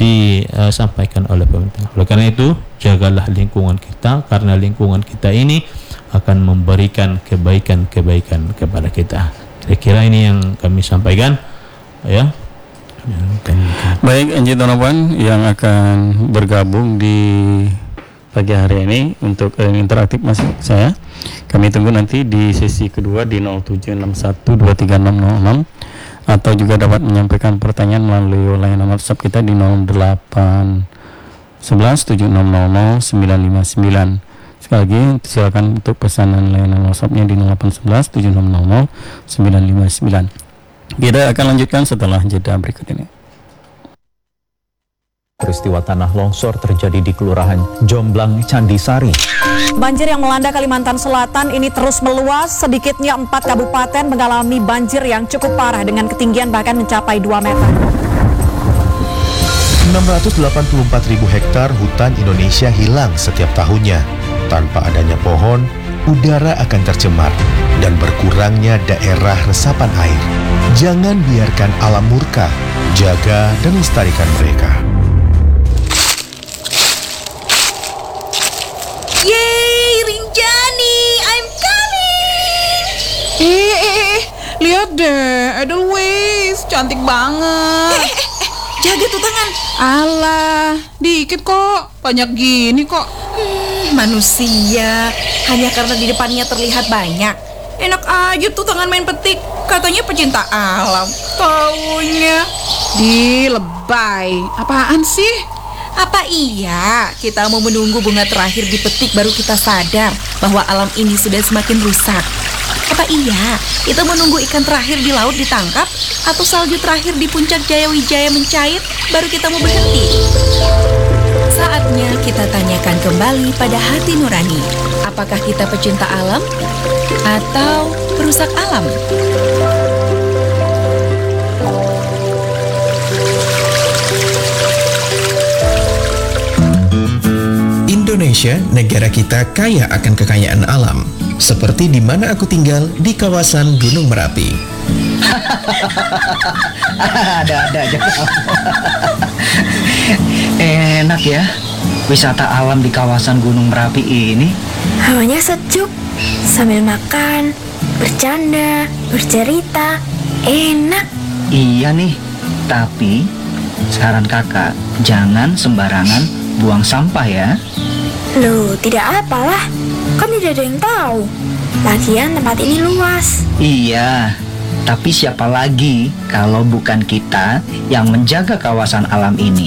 disampaikan oleh pemerintah. Oleh karena itu, jagalah lingkungan kita, karena lingkungan kita ini akan memberikan kebaikan-kebaikan kepada kita. Kira-kira ini yang kami sampaikan, ya. Baik, Anji Donovan yang akan bergabung di pagi hari ini untuk interaktif masih saya. Kami tunggu nanti di sesi kedua di 0761236606 atau juga dapat menyampaikan pertanyaan melalui layanan WhatsApp kita di 081176000959. Sekali lagi silakan untuk pesanan layanan WhatsAppnya di 081176000959. Kita akan lanjutkan setelah jeda berikut ini. Peristiwa tanah longsor terjadi di Kelurahan Jomblang, Candisari. Banjir yang melanda Kalimantan Selatan ini terus meluas. Sedikitnya 4 kabupaten mengalami banjir yang cukup parah dengan ketinggian bahkan mencapai 2 meter. 684.000 hektar hutan Indonesia hilang setiap tahunnya. Tanpa adanya pohon, udara akan tercemar dan berkurangnya daerah resapan air. Jangan biarkan alam murka, jaga dan lestarikan mereka. Yeay, Rinjani, I'm coming. Lihat deh, Edelweiss, cantik banget. Jaga tuh tangan. Alah, dikit kok, banyak gini kok. Manusia, hanya karena di depannya terlihat banyak. Enak aja tuh tangan main petik. Katanya pecinta alam. Taunya Lebay, apaan sih? apa iya kita mau menunggu bunga terakhir dipetik baru kita sadar bahwa alam ini sudah semakin rusak? Apa iya kita menunggu ikan terakhir di laut ditangkap atau salju terakhir di puncak Jayawijaya mencair baru kita mau berhenti? Saatnya kita tanyakan kembali pada hati nurani. Apakah kita pecinta alam atau perusak alam? Indonesia, negara kita kaya akan kekayaan alam. Seperti di mana aku tinggal, di kawasan Gunung Merapi. Ada aja. Enak ya, wisata alam di kawasan Gunung Merapi ini. Hawanya sejuk, sambil makan, bercanda, bercerita, enak. Iya nih, tapi saran kakak, jangan sembarangan buang sampah ya. Loh, tidak apalah, kan tidak ada yang tahu. Lagian tempat ini luas. Iya, tapi siapa lagi kalau bukan kita yang menjaga kawasan alam ini?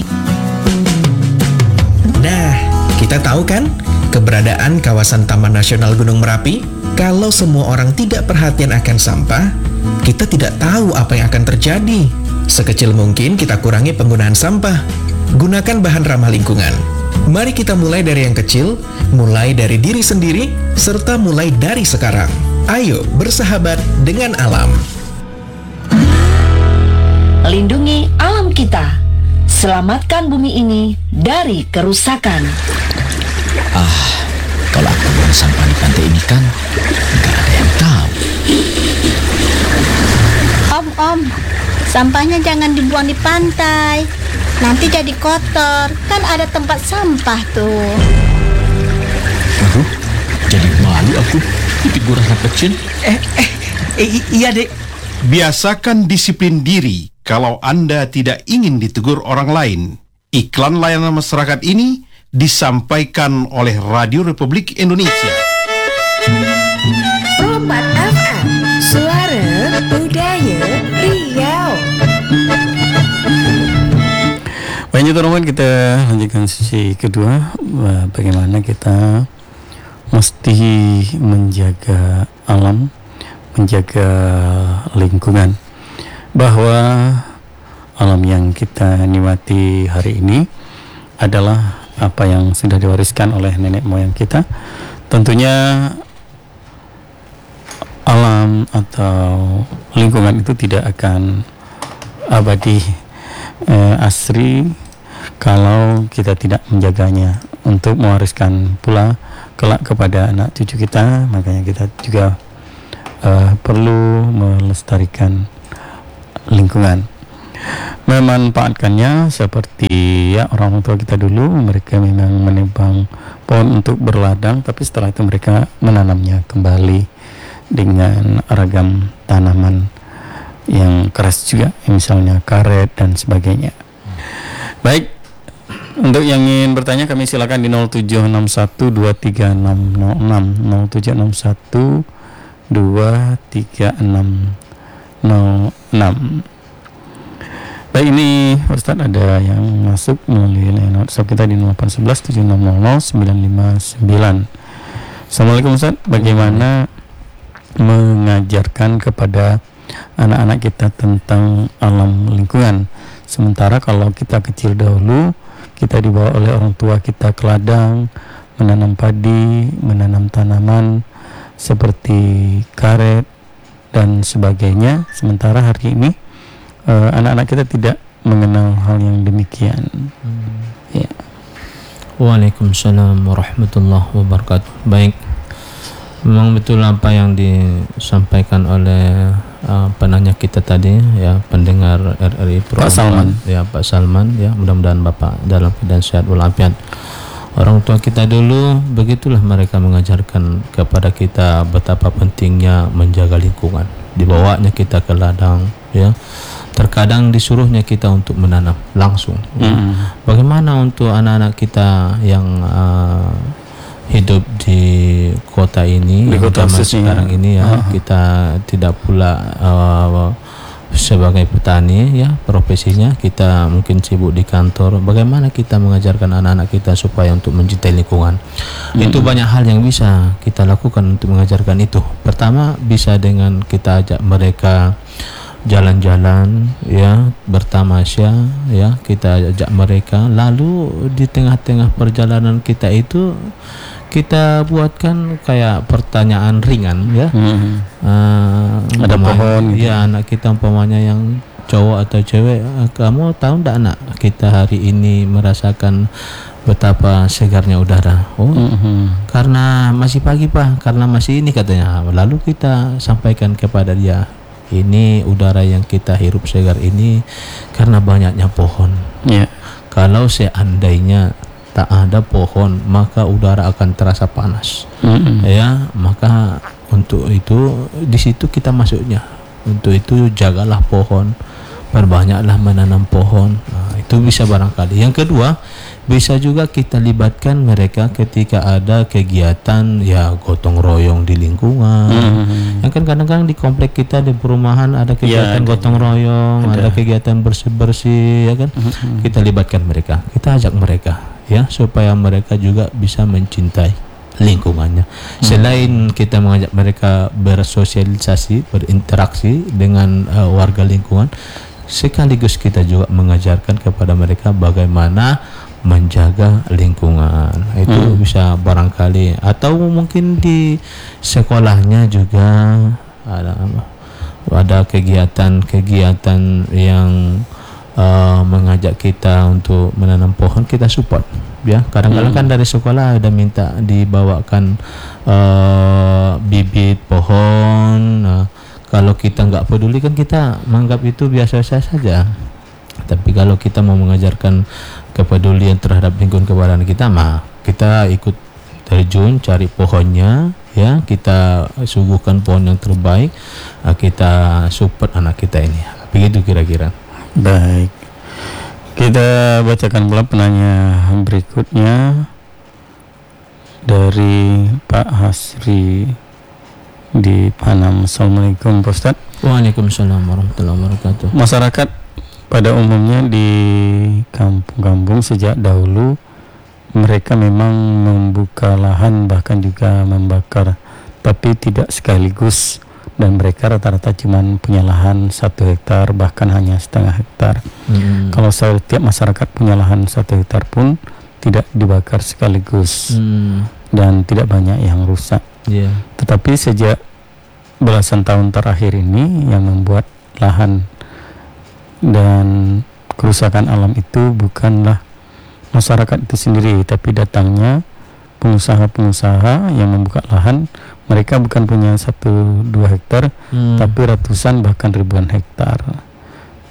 Nah, kita tahu kan keberadaan kawasan Taman Nasional Gunung Merapi? Kalau semua orang tidak perhatian akan sampah, kita tidak tahu apa yang akan terjadi. Sekecil mungkin kita kurangi penggunaan sampah. Gunakan bahan ramah lingkungan. Mari kita mulai dari yang kecil, mulai dari diri sendiri, serta mulai dari sekarang. Ayo bersahabat dengan alam. Lindungi alam kita. Selamatkan bumi ini dari kerusakan. Kalau aku buang sampah di pantai ini kan nggak ada yang tahu. Om, sampahnya jangan dibuang di pantai. Nanti jadi kotor, kan ada tempat sampah tuh. Aduh, jadi malu aku. Pipi gue rasa kecil. Iya dek. Biasakan disiplin diri kalau Anda tidak ingin ditegur orang lain. Iklan layanan masyarakat ini disampaikan oleh Radio Republik Indonesia. Robat FM, suara budaya Riau. Baik, teman-teman, kita lanjutkan sesi kedua. Bagaimana kita mesti menjaga alam, menjaga lingkungan, bahwa alam yang kita nikmati hari ini adalah apa yang sudah diwariskan oleh nenek moyang kita. Tentunya alam atau lingkungan itu tidak akan abadi, asri, kalau kita tidak menjaganya untuk mewariskan pula kelak kepada anak cucu kita. Makanya kita juga perlu melestarikan lingkungan. memanfaatkannya seperti ya orang tua kita dulu, mereka memang menebang pohon untuk berladang, tapi setelah itu mereka menanamnya kembali dengan ragam tanaman yang keras juga, misalnya karet dan sebagainya. Baik, untuk yang ingin bertanya kami silakan di 0761236606 0761236606. Baik, ini Ustadz ada yang masuk melalui line WhatsApp kita di 081176000959. Assalamualaikum Ustadz, bagaimana mengajarkan kepada anak-anak kita tentang alam lingkungan? Sementara kalau kita kecil dahulu, kita dibawa oleh orang tua kita ke ladang, menanam padi, menanam tanaman seperti karet dan sebagainya. Sementara hari ini anak-anak kita tidak mengenal hal yang demikian. Ya. Waalaikumsalam warahmatullahi wabarakatuh. Baik, memang betul apa yang disampaikan oleh penanya kita tadi, ya, pendengar RRI Pak Salman. Ya, Pak Salman, ya, mudah-mudahan Bapak dalam keadaan sehat walafiat. Orang tua kita dulu begitulah, mereka mengajarkan kepada kita betapa pentingnya menjaga lingkungan. Dibawanya kita ke ladang, ya. Terkadang disuruhnya kita untuk menanam langsung. Ya. Bagaimana untuk anak-anak kita yang hidup di kota ini, di kota zaman sekarang ini, ya, kita tidak pula sebagai petani, ya, profesinya kita mungkin sibuk di kantor. Bagaimana kita mengajarkan anak-anak kita supaya untuk mencintai lingkungan? Itu banyak hal yang bisa kita lakukan untuk mengajarkan itu. Pertama, bisa dengan kita ajak mereka jalan-jalan, ya, bertamasya, ya, kita ajak mereka. Lalu di tengah-tengah perjalanan kita itu kita buatkan kayak pertanyaan ringan, ya. Ada pohon, ya, anak kita umpamanya yang cowok atau cewek, kamu tahu enggak anak, kita hari ini merasakan betapa segarnya udara. Karena masih pagi Pak, karena masih ini katanya. Lalu kita sampaikan kepada dia, ini udara yang kita hirup segar ini karena banyaknya pohon. Kalau seandainya tak ada pohon, maka udara akan terasa panas. Ya, maka untuk itu di situ kita masuknya. Untuk itu jagalah pohon, perbanyaklah menanam pohon. Nah, itu bisa barangkali. Yang kedua, bisa juga kita libatkan mereka ketika ada kegiatan, ya, gotong royong di lingkungan. Yang kan kadang-kadang di komplek kita di perumahan ada kegiatan gotong royong, ada kegiatan bersih-bersih, ya kan. Kita libatkan mereka, kita ajak mereka, ya, supaya mereka juga bisa mencintai lingkungannya. Selain kita mengajak mereka bersosialisasi, berinteraksi dengan warga lingkungan, sekaligus kita juga mengajarkan kepada mereka bagaimana menjaga lingkungan. Itu bisa barangkali, atau mungkin di sekolahnya juga ada kegiatan-kegiatan yang mengajak kita untuk menanam pohon, kita support, ya. Kadang-kadang kan dari sekolah ada minta dibawakan bibit pohon. Kalau kita nggak peduli kan kita menganggap itu biasa-biasa saja. Tapi kalau kita mau mengajarkan kepedulian terhadap lingkungan kepada anak kita, mah kita ikut terjun cari pohonnya, ya, kita suguhkan pohon yang terbaik, kita support anak kita ini. Begitu kira-kira. Baik, kita bacakan pula penanya berikutnya dari Pak Hasri di Panam. Assalamualaikum Pak Ustadz. Waalaikumsalam warahmatullahi wabarakatuh. Masyarakat pada umumnya di kampung-kampung sejak dahulu mereka memang membuka lahan, bahkan juga membakar, tapi tidak sekaligus, dan mereka rata-rata cuma punya lahan 1 hektar, bahkan hanya setengah hektar. Kalau setiap masyarakat punya lahan 1 hektar pun tidak dibakar sekaligus, dan tidak banyak yang rusak. Tetapi sejak belasan tahun terakhir ini yang membuat lahan dan kerusakan alam itu bukanlah masyarakat itu sendiri, tapi datangnya pengusaha-pengusaha yang membuka lahan. Mereka bukan punya 1-2 hektar, tapi ratusan bahkan ribuan hektar.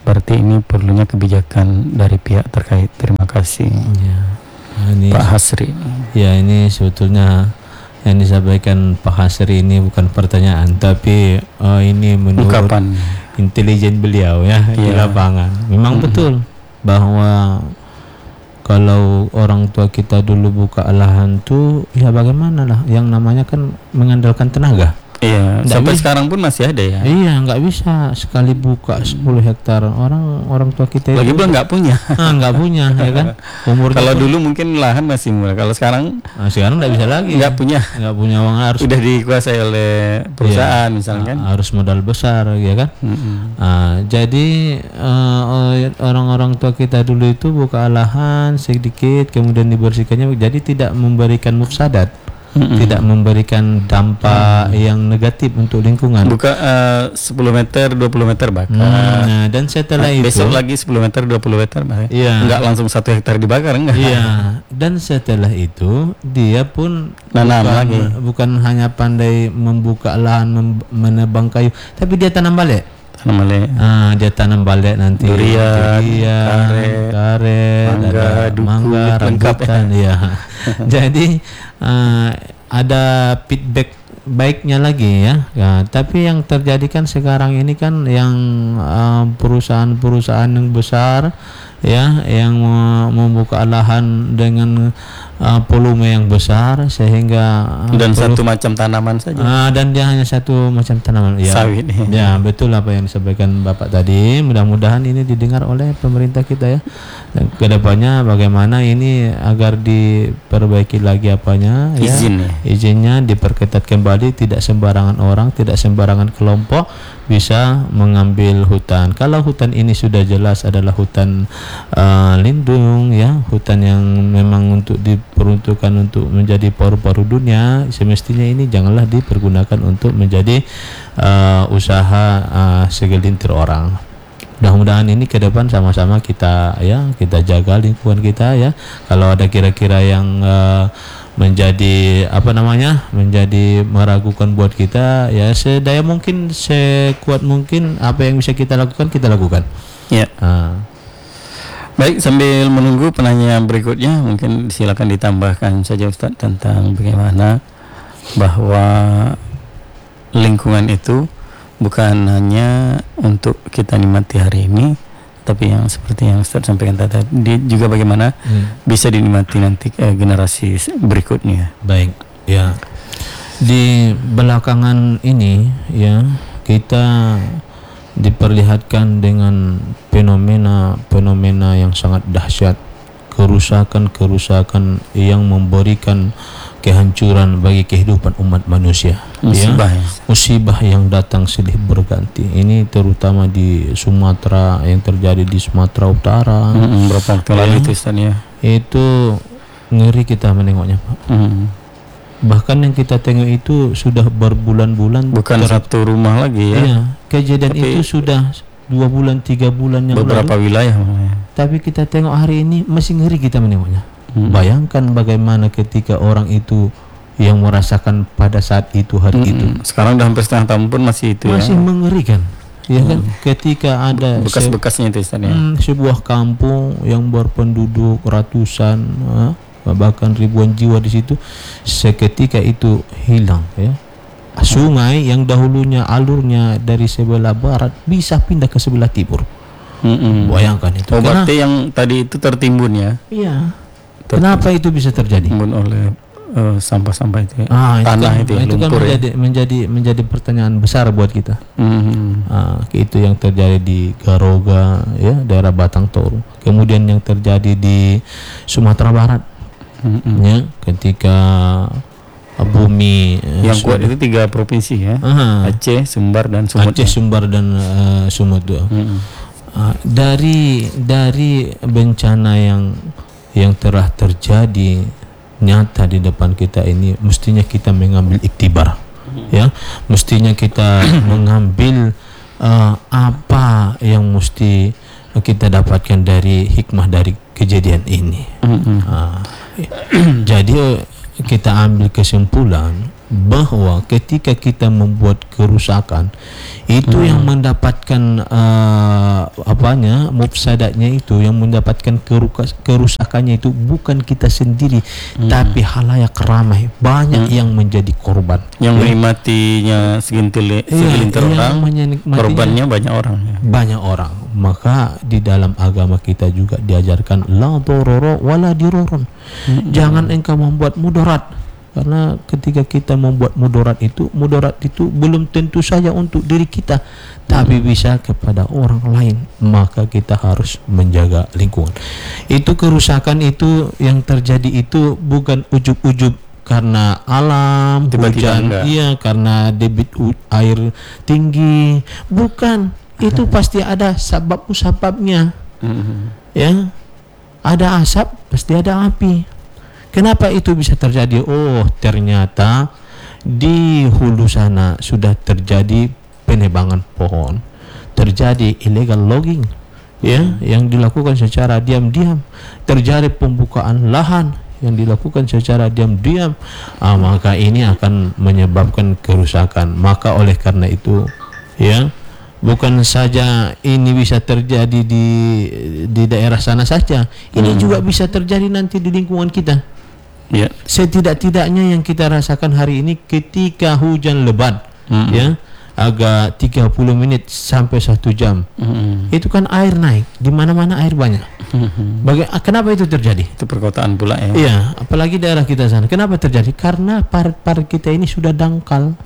berarti ini perlunya kebijakan dari pihak terkait. Terima kasih ini, Pak Hasri. Ya, ini sebetulnya yang disampaikan Pak Hasri ini bukan pertanyaan, tapi ini menurut ungkapan intelijen beliau ya di lapangan. Memang betul bahwa kalau orang tua kita dulu buka lahan tuh ya bagaimana lah, yang namanya kan mengandalkan tenaga. Iya, sampai sekarang pun masih ada ya. Iya, nggak bisa sekali buka 10 hektar. Orang tua kita lagi pula nggak punya. Nggak punya ya kan. Kalau dulu mungkin lahan masih murah. Kalau sekarang nggak bisa lagi. Nggak punya uang, harus udah dikuasai oleh perusahaan misalkan. Harus modal besar ya kan. Jadi orang-orang tua kita dulu itu buka lahan sedikit kemudian dibersihkannya, jadi tidak memberikan mufsadat. Tidak memberikan dampak yang negatif untuk lingkungan. Buka 10 meter, 20 meter bakar. Nah, dan setelah itu besok lagi 10 meter, 20 meter bakar. Iya. Enggak langsung 1 hektar dibakar, enggak. Iya. Dan setelah itu dia pun bukan hanya pandai membuka lahan, menebang kayu, tapi dia tanam balik. Dia tanam balik nanti durian, karet, mangga, rambutan ya. Jadi ada feedback baiknya lagi ya. Tapi yang terjadi kan sekarang ini kan yang perusahaan-perusahaan yang besar ya, yang membuka lahan dengan volume yang besar sehingga dan satu macam tanaman saja. Dan dia hanya satu macam tanaman ya. Sawit. Ya, betul apa yang disampaikan Bapak tadi. Mudah-mudahan ini didengar oleh pemerintah kita ya. Dan kedepannya bagaimana ini agar diperbaiki lagi apanya ya. Izinnya diperketat kembali, tidak sembarangan orang, tidak sembarangan kelompok bisa mengambil hutan. Kalau hutan ini sudah jelas adalah hutan lindung ya, hutan yang memang untuk diperuntukkan untuk menjadi paru-paru dunia, semestinya ini janganlah dipergunakan untuk menjadi usaha segelintir orang. Mudah-mudahan ini ke depan sama-sama kita jaga lingkungan kita ya. Kalau ada kira-kira yang menjadi menjadi meragukan buat kita ya, sedaya mungkin, sekuat mungkin apa yang bisa kita lakukan ya. Baik, sambil menunggu penanya berikutnya, mungkin silakan ditambahkan saja Ustaz tentang bagaimana bahwa lingkungan itu bukan hanya untuk kita nikmati hari ini, tapi yang seperti yang Ustaz sampaikan tadi juga bagaimana bisa dinikmati nanti generasi berikutnya. Baik, ya. Di belakangan ini ya, kita diperlihatkan dengan fenomena yang sangat dahsyat, kerusakan yang memberikan kehancuran bagi kehidupan umat manusia. Musibah yang datang silih berganti. Ini terutama di Sumatera, yang terjadi di Sumatera Utara. Berapa waktu lalu itu Ustaz ya? Itu ngeri kita menengoknya, Pak. Bahkan yang kita tengok itu sudah berbulan-bulan, bukan satu rumah lagi ya. Iya, kejadian itu sudah 2 bulan, 3 bulan yang beberapa lalu. Wilayah. Tapi kita tengok hari ini masih ngeri kita menengoknya. Bayangkan bagaimana ketika orang itu yang merasakan pada saat itu, hari itu. Sekarang udah hampir setengah tahun pun masih itu masih mengerikan. Ya kan, ketika ada bekas-bekasnya itu Ustaz ya. Sebuah kampung yang berpenduduk ratusan bahkan ribuan jiwa di situ, seketika itu hilang ya. Sungai yang dahulunya alurnya dari sebelah barat bisa pindah ke sebelah timur. Bayangkan itu. Berarti yang tadi itu tertimbun ya. Iya. Kenapa itu bisa terjadi? Timbun oleh sampah-sampah itu ya. Tanah itu kan menjadi pertanyaan besar buat kita. Itu yang terjadi di Garoga ya, daerah Batang Toru. Kemudian yang terjadi di Sumatera Barat. Ya, ketika bumi yang kuat itu 3 provinsi ya. Aceh, Sumbar dan Sumut. Sumut. Dari bencana yang telah terjadi nyata di depan kita ini, mestinya kita mengambil iktibar ya, mestinya kita mengambil apa yang mesti kita dapatkan dari hikmah dari kejadian ini. Jadi kita ambil kesimpulan bahwa ketika kita membuat kerusakan itu yang mendapatkan mufsadatnya itu, yang mendapatkan kerusakannya itu bukan kita sendiri, tapi halayak ramai, banyak yang menjadi korban. Yang menikmatinya segelintir orang, korbannya banyak orang. Banyak orang. Maka di dalam agama kita juga diajarkan la dororo wala diroron. Jangan engkau membuat mudarat. Karena ketika kita membuat mudarat itu belum tentu saja untuk diri kita, tapi bisa kepada orang lain. Maka kita harus menjaga lingkungan. Itu kerusakan itu yang terjadi itu bukan ujub-ujub karena alam, hujan, karena debit air tinggi, bukan. Itu pasti ada sebabnya. Ya, ada asap, pasti ada api. Kenapa itu bisa terjadi? Oh, ternyata di hulu sana sudah terjadi penebangan pohon, terjadi illegal logging, ya, yang dilakukan secara diam-diam, terjadi pembukaan lahan yang dilakukan secara diam-diam. Maka ini akan menyebabkan kerusakan. Maka oleh karena itu, ya, bukan saja ini bisa terjadi di daerah sana saja, ini juga bisa terjadi nanti di lingkungan kita. Ya. Setidak-tidaknya yang kita rasakan hari ini ketika hujan lebat, ya, agak 30 menit sampai 1 jam, itu kan air naik, di mana-mana air banyak. Kenapa itu terjadi? Itu perkotaan pula, ya. Iya, apalagi daerah kita sana. Kenapa terjadi? Karena parit-parit kita ini sudah dangkal,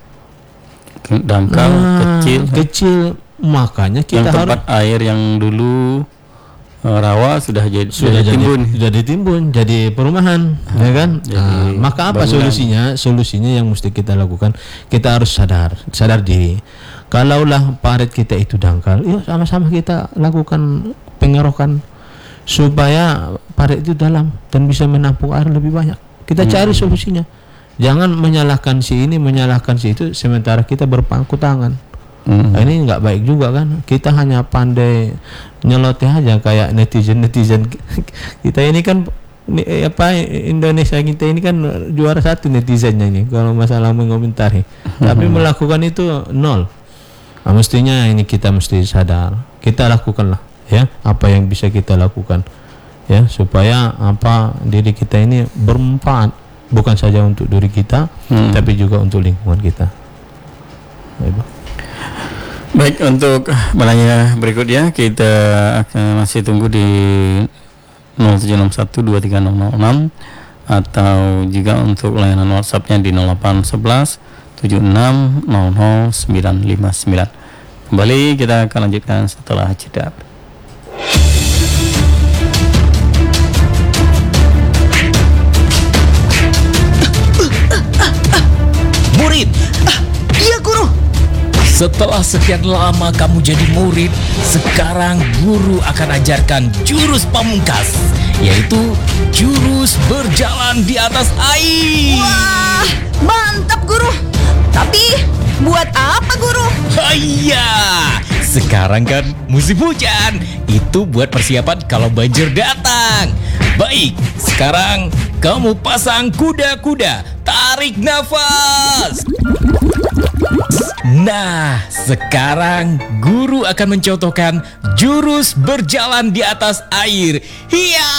kecil. Makanya kita yang tempat air yang dulu rawa sudah ditimbun jadi perumahan, ya kan? Maka apa solusinya? Solusinya yang mesti kita lakukan, kita harus sadar diri. Kalaulah parit kita itu dangkal, yuk sama-sama kita lakukan pengerokan supaya parit itu dalam dan bisa menampung air lebih banyak. Kita cari solusinya. Jangan menyalahkan si ini, menyalahkan si itu, sementara kita berpangku tangan. Ini nggak baik juga kan. Kita hanya pandai nyeloteh aja kayak netizen kita ini kan Indonesia kita ini kan juara 1 netizennya ini kalau masalah mengomentari, tapi melakukan itu nol. Mestinya ini kita mesti sadar, kita lakukanlah, ya, apa yang bisa kita lakukan, ya, supaya diri kita ini bermanfaat, bukan saja untuk diri kita, tapi juga untuk lingkungan kita. Baik, untuk penanya berikutnya kita akan masih tunggu di 0761230006 atau juga untuk layanan WhatsApp-nya di 0811 7600 959. Kembali kita akan lanjutkan setelah jeda. Murid. Iya, guru. Setelah sekian lama kamu jadi murid, sekarang guru akan ajarkan jurus pamungkas, yaitu jurus berjalan di atas air. Wah, mantap guru. Tapi buat apa guru? Iya, sekarang kan musim hujan. Itu buat persiapan kalau banjir datang. Baik, sekarang kamu pasang kuda-kuda. Tarik nafas. Nah, sekarang guru akan mencontohkan jurus berjalan di atas air. Hiya!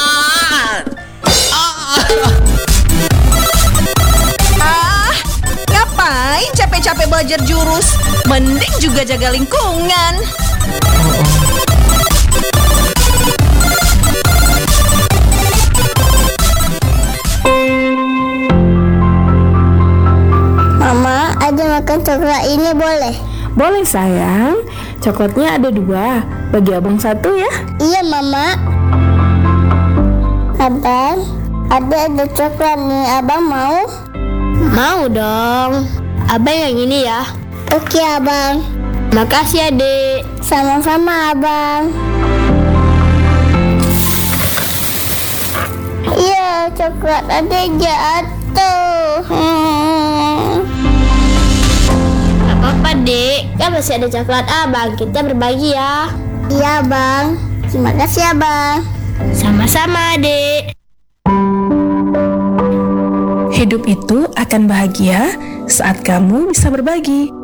Ngapain capek-capek belajar jurus? Mending juga jaga lingkungan. Mama, ada makan coklat ini boleh? Boleh sayang, coklatnya ada 2, bagi abang 1 ya. Iya Mama. Abang, ada coklat nih, abang mau? Mau dong. Abang yang ini ya. Oke abang. Makasih adik. Sama-sama abang. Iya, coklat adik jatuh. Apa-apa dek, kan masih ada coklat abang, kita berbagi ya. Iya bang, terima kasih abang. Sama-sama dek. Hidup itu akan bahagia saat kamu bisa berbagi.